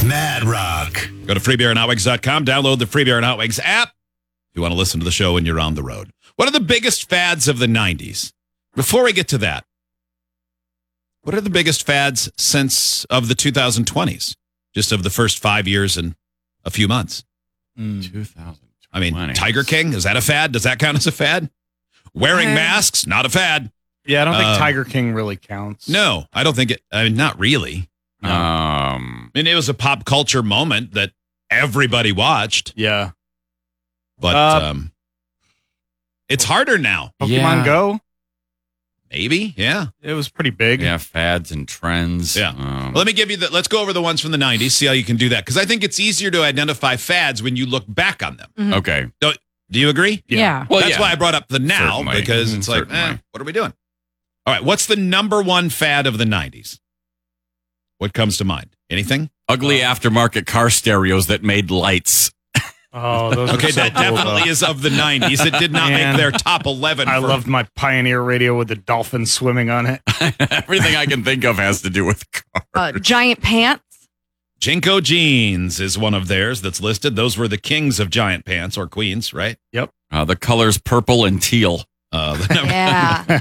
Mad Rock. Go to freebeerandhotwigs.com. Download the Free Beer and Hot Wigs app if you want to listen to the show when you're on the road. What are the biggest fads of the 90s? Before we get to that, what are the biggest fads of the 2020s? Just of the first 5 years and a few months. 2020. I mean, Tiger King, is that a fad? Does that count as a fad? Wearing masks, not a fad. Yeah, I don't think Tiger King really counts. No, I don't think it. I mean, not really. No. I mean, it was a pop culture moment that everybody watched. Yeah. But it's harder now. Pokemon Go? Maybe, yeah. It was pretty big. Yeah, fads and trends. Yeah. Well, let me give you let's go over the ones from the 90s, see how you can do that. Because I think it's easier to identify fads when you look back on them. Mm-hmm. Okay. Do you agree? Yeah. Well, that's why I brought up the now, Certainly. because it's like, what are we doing? All right, what's the number one fad of the 90s? What comes to mind? Anything? Ugly aftermarket car stereos that made lights. Oh, those Okay, are so that cool, definitely though. is of the 90s. It did not make their top 11. I loved my Pioneer radio with the dolphin swimming on it. Everything I can think of has to do with cars. Giant pants. Jinko jeans is one of theirs that's listed. Those were the kings of giant pants, or queens, right? Yep. The colors purple and teal. Yeah.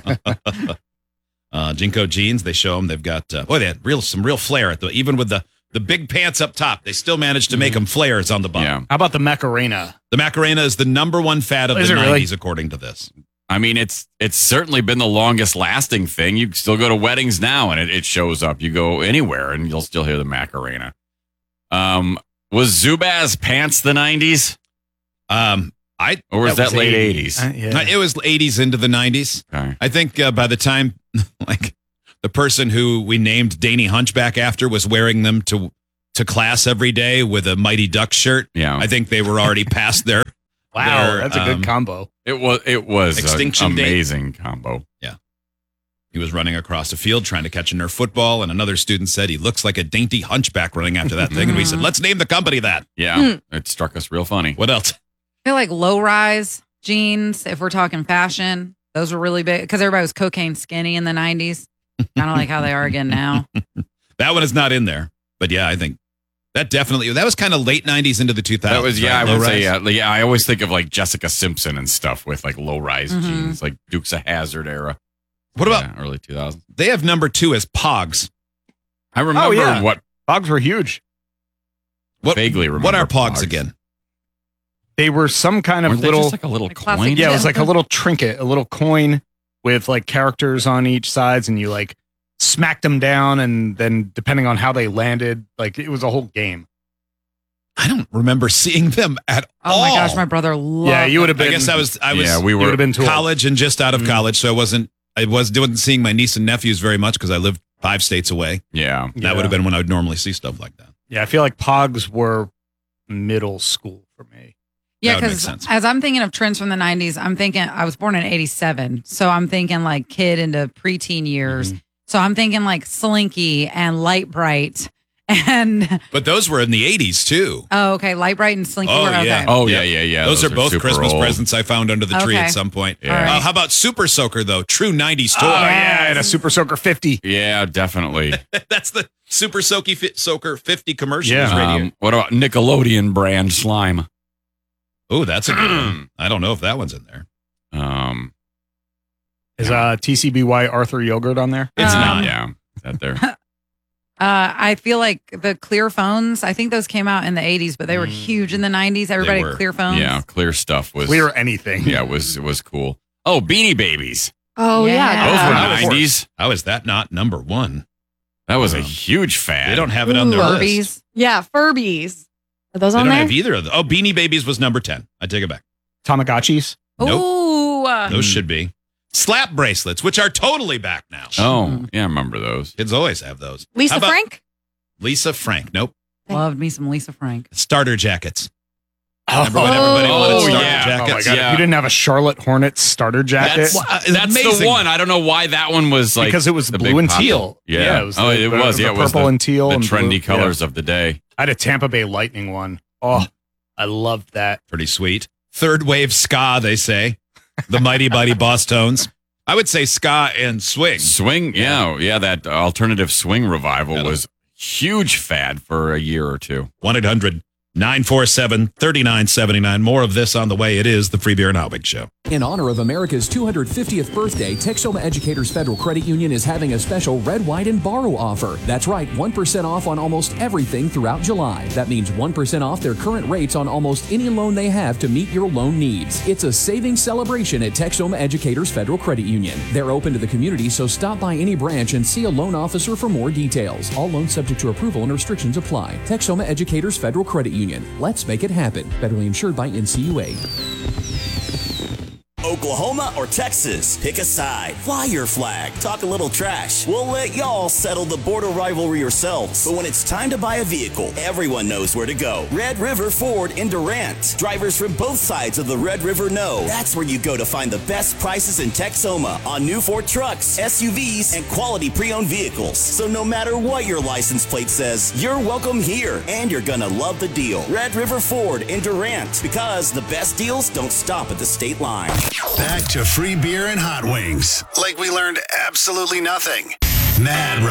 Jinko jeans, they show them. They've got, they had some real flair even with the big pants up top. They still managed to make them flares on the bottom. Yeah. How about the Macarena? The Macarena is the number one fad of the 90s, really? according to this. I mean, it's certainly been the longest lasting thing. You still go to weddings now and it shows up. You go anywhere and you'll still hear the Macarena. Was Zubaz pants the 90s? Or was that late 80s? Yeah. It was 80s into the 90s. Okay. I think by the time, like, the person who we named Danny Hunchback after was wearing them to class every day with a Mighty Ducks shirt. Yeah. I think they were already past their. Wow, that's a good combo. It was Extinction an Date. amazing combo. Yeah. He was running across a field trying to catch a Nerf football, and another student said he looks like a dainty hunchback running after that thing. And we said, let's name the company that. Yeah, it struck us real funny. What else? I feel like low-rise jeans, if we're talking fashion, those were really big because everybody was cocaine skinny in the 90s. Kind of like how they are again now. That one is not in there. But yeah, I think that was kind of late 90s into the 2000s. That was, right? I would say, Low-rise. I always think of like Jessica Simpson and stuff with like low-rise jeans, like Dukes of Hazzard era. What about, early 2000s? they have number 2 as Pogs. I remember what Pogs were huge. vaguely remember. What are Pogs again? They were some kind of Weren't they little. just like a little Like classic coin? Yeah, it was like a little trinket, a little coin with like characters on each sides, and you like smacked them down, and then depending on how they landed, like it was a whole game. I don't remember seeing them at all. Oh my gosh, my brother loved Yeah, you would have them. been. I guess I was Yeah, we You would were. have been too old. college and just out of college, so I wasn't seeing my niece and nephews very much because I lived 5 states away. Yeah. That would have been when I would normally see stuff like that. Yeah, I feel like Pogs were middle school for me. Yeah, That would make because sense. as I'm thinking of trends from the 90s, I'm thinking I was born in 87. So I'm thinking like kid into preteen years. So I'm thinking like Slinky and Light Bright. And, But those were in the 80s too. oh, okay. Light Bright and Slinky Oh, were okay. yeah. Oh, yeah. Those are both super Christmas old. presents I found under the tree Okay. at some point. Yeah. All right. How about Super Soaker, though? True 90s toy. Oh yeah, I had a Super Soaker 50. Yeah, definitely. That's the Super Soaker 50 commercials Yeah. right here. What about Nickelodeon brand slime? Oh, that's a good one. I don't know if that one's in there. Is TCBY Arthur Yogurt on there? It's not. Yeah. Is that there? I feel like the clear phones, I think those came out in the 80s, but they were huge in the 90s. Everybody were. had clear phones. Yeah, clear stuff was. Clear anything. Yeah, it was cool. Oh, Beanie Babies. Oh, yeah. Those were of course. 90s. How is that not number 1? That was a huge fad. They don't have it on their list. Furbies. Yeah, Furbies. Are those They on don't there? have either of them. Oh, Beanie Babies was number 10. I take it back. Tamagotchis. Nope. Ooh. Those should be. Slap bracelets, which are totally back now. Oh, yeah, I remember those. Kids always have those. Lisa How about Frank? Lisa Frank. Nope. Loved me some Lisa Frank. Starter jackets. Remember when everybody wanted Oh, starter yeah. Oh my jackets? god! Yeah. If you didn't have a Charlotte Hornets starter jacket That's, that's amazing. the one. I don't know why that one was like because it was the blue big and pop- teal. Yeah. it was. Oh, it was. Yeah, it was purple the- and teal. The and trendy blue. colors Yeah. of the day. I had a Tampa Bay Lightning one. Oh, I loved that. Pretty sweet. Third wave ska, they say. The Mighty Mighty Boss Tones. I would say ska and swing. Swing, yeah. That alternative swing revival Yeah. was huge fad for a year or two. 1-800-947-3979. More of this on the way. It is the Free Beer and Hot Wings Show. In honor of America's 250th birthday, Texoma Educators Federal Credit Union is having a special Red, White, and Borrow offer. That's right, 1% off on almost everything throughout July. That means 1% off their current rates on almost any loan they have to meet your loan needs. It's a savings celebration at Texoma Educators Federal Credit Union. They're open to the community, so stop by any branch and see a loan officer for more details. All loans subject to approval and restrictions apply. Texoma Educators Federal Credit Union. Let's make it happen. Federally insured by NCUA. Oklahoma or Texas? Pick a side. Fly your flag. Talk a little trash. We'll let y'all settle the border rivalry yourselves. But when it's time to buy a vehicle, everyone knows where to go. Red River Ford in Durant. Drivers from both sides of the Red River know that's where you go to find the best prices in Texoma on new Ford trucks, SUVs, and quality pre-owned vehicles. So no matter what your license plate says, you're welcome here, and you're gonna love the deal. Red River Ford in Durant, because the best deals don't stop at the state line. Back to Free Beer and Hot Wings. Like we learned absolutely nothing. Mad